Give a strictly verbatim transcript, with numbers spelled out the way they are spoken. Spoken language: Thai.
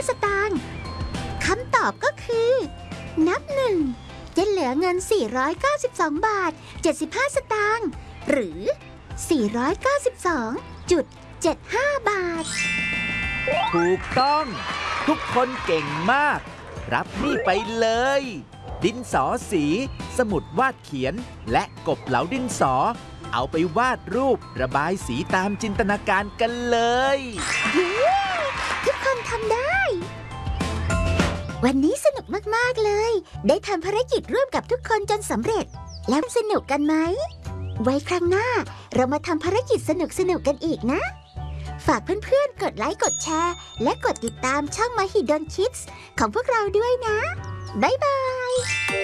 สตางค์คำตอบก็คือนับหนึ่งจะเหลือเงินสี่ร้อยเก้าสิบสองบาทเจ็ดสิบห้าสตางค์หรือสี่ร้อยเก้าสิบสองจุดเจ็ดห้าบาทถูกต้องทุกคนเก่งมากรับนี่ไปเลยดินสอสีสมุดวาดเขียนและกบเหลาดินสอเอาไปวาดรูประบายสีตามจินตนาการกันเลยเย้ทุกคนทำได้วันนี้สนุกมากๆเลยได้ทำภารกิจร่วมกับทุกคนจนสำเร็จแล้วสนุกกันไหมไว้ครั้งหน้าเรามาทำภารกิจสนุกๆกันอีกนะฝากเพื่อนๆกดไลค์กดแชร์และกดติดตามช่อง Mahidol Kids ของพวกเราด้วยนะบ๊ายบาย